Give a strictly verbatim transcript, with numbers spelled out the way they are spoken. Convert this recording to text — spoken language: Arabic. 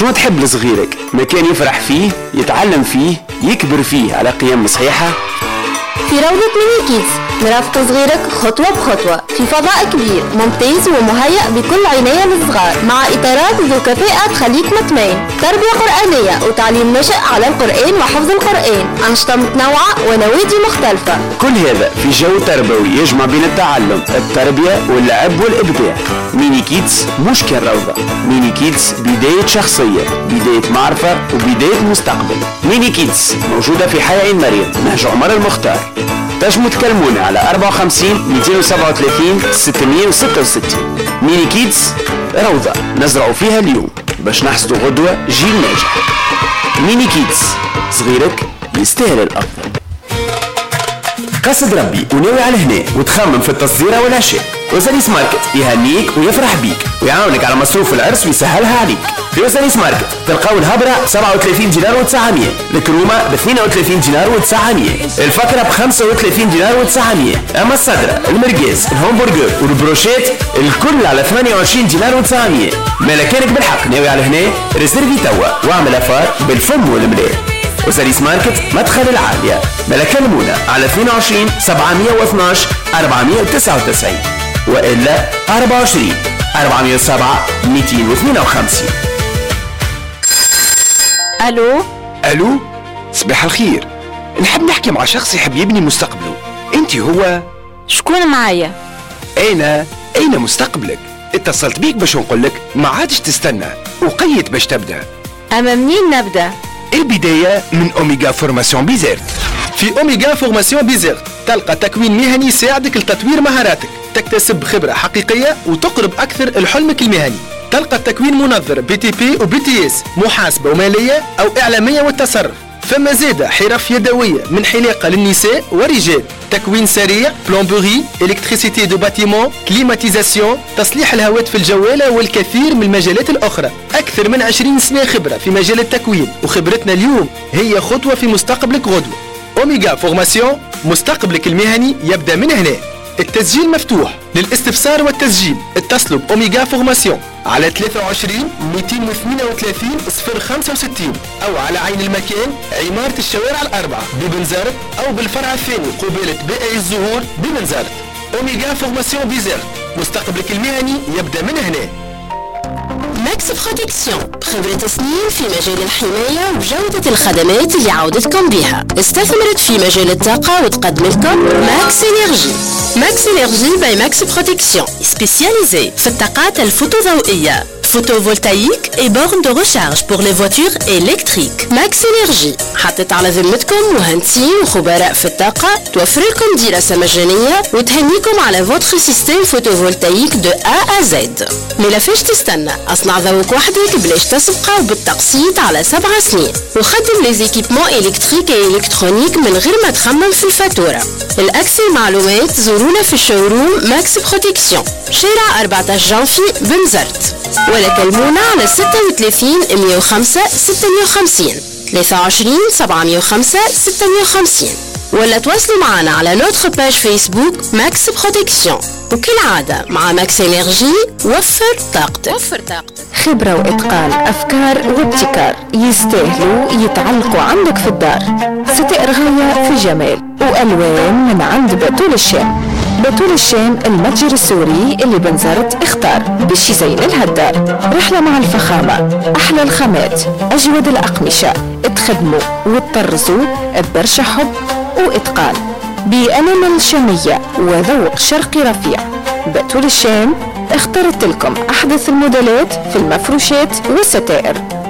شنو تحب لصغيرك؟ مكان يفرح فيه، يتعلم فيه، يكبر فيه على قيم صحيحة؟ في روضة ميني كيدز نرافق صغيرك خطوة بخطوة في فضاء كبير ممتاز ومهيأ بكل عناية للصغار، مع إطارات ذو كفاءة تخليك مطمئن، تربية قرآنية وتعليم نشأ على القرآن وحفظ القرآن، أنشطة متنوعة ونوادي مختلفة. كل هذا في جو تربوي يجمع بين التعلم، التربية واللعب والإبداع. ميني كيدز مش كان روضة، ميني كيدز بداية شخصية، بداية معرفة وبداية مستقبل. ميني كيدز موجودة في حي عين مريم، نهج عمر المختار. تنجموا تكلمونا على أربعة وخمسين مئتين وسبعة وثلاثين ستمئة وستة وستين. ميني كيدز روضة نزرعوا فيها اليوم باش نحصدوا غدوة جيل ناجح. ميني كيدز، صغيرك يستاهل الأفضل. قصد ربي وناوي على هنا وتخمم في التصديرة والعشاء، وزانيس ماركت يهنيك ويفرح بيك ويعاونك على مصروف العرس ويسهلها عليك. في وزانيس ماركت تلقاو الهبرة ب سبعة وثلاثين دينار وتسعمية، الكرومة ب اثنين وثلاثين دينار وتسعمية، الفكرة ب خمسة وثلاثين دينار وتسعمية، اما الصدرة، المرقاز، الهمبرجر والبروشيت الكل على ثمانية وعشرين دينار وتسعمية. ملكانك بالحق ناوي على هنا ريزيرفي توا واعمل افار بالفم والمليح. وزانيس ماركت مدخل العالية، ملكلمونا على اثنين وعشرين سبعمئة واثناش أربعمئة وتسعة وتسعين وإلا أربعة وعشرين أربعمئة وسبعة مئتين واثنين وخمسين. ألو ألو، صباح الخير. نحب نحكي مع شخص يحب يبني مستقبله. انت هو؟ شكون معايا؟ أنا أين مستقبلك؟ اتصلت بيك باش نقولك ما عادش تستنى وقيت باش تبدأ. أما منين نبدأ؟ البداية من أوميغا فورماسيون بيزيرت. في أوميغا فورماسيون بيزيرت تلقى تكوين مهني يساعدك لتطوير مهاراتك، تكتسب خبرة حقيقية وتقرب أكثر لحلمك المهني. تلقى التكوين منظر بي تي بي وبي تي اس، محاسبة ومالية أو إعلامية والتصرف. فما زيادة حرف يدوية من حلاقة للنساء ورجال، تكوين سريع، بلومبوري، إلكتريسيتي دو باتيمون، كليماتيزاسيون، تصليح الهواتف الجوالة والكثير من المجالات الأخرى. أكثر من عشرين سنة خبرة في مجال التكوين، وخبرتنا اليوم هي خطوة في مستقبلك غدوة. أوميغا فورماسيون، مستقبلك المهني يبدأ من هنا. التسجيل مفتوح. للاستفسار والتسجيل اتصلوا بأوميغا فورماسيون على ثلاثة وعشرين مئتين واثنين وثلاثين صفر خمسة وستين أو على عين المكان عمارة الشوارع الأربعة ببنزرت، أو بالفرع الثاني قبالة بائع الزهور ببنزرت. أوميغا فورماسيون بيزيرت، مستقبلك المهني يبدأ من هنا. ماكس بروتكسيون، خبرة سنين في مجال الحماية وجودة الخدمات اللي عودتكم بها. استثمرت في مجال الطاقة وتقدم لكم ماكس انرجي. ماكس انرجي باي ماكس بروتكسيون، سبيسياليزي في الطاقات الفوتوضوئية، photovoltaïque et bornes de recharge pour les voitures électriques. ماكس انرجي حطت على ذمتكم مهندسين وخبراء في الطاقة، توفر لكم دراسة مجانية وتهنيكم على فوتر سيستم فوتوفولتايك دو A à Z. ملافاش تستنى، اصنع ذوق وحدك بلاش تسبقه وبالتقسيط على سبع سنين، وخدم لي زيكيبمون الكتريك و الكترونيك من غير ما تخمم في الفاتورة. الأكثر معلومات زورونا في الشوروم ماكس بروتكسيون، شارع أربعة عشر جانفي بنزرت، ولا كلمونا على ستة وثلاثين مئة وخمسة ستمئة وخمسين ثلاثة وعشرين سبعمئة وخمسة ستمئة وخمسين، ولا تواصلوا معنا على نوتر باج فيسبوك ماكس بروتكسيون. وكالعادة مع ماكس انرجي وفر طاقتك. وفر طاقتك. خبرة وإتقان، أفكار وابتكار يستاهلوا يتعلقوا عندك في الدار. ستائر غاية في جمال وألوان من عند بتول الشام. بتول الشام المتجر السوري اللي بنزرت اختار باش يزين لها الدار. رحلة مع الفخامة، أحلى الخامات، أجود الأقمشة، تخدموا وتطرزوا ببرشا حب وإتقان بأنامل شامية وذوق شرقي رفيع. بتول الشام اخترت لكم أحدث الموديلات في المفروشات والستائر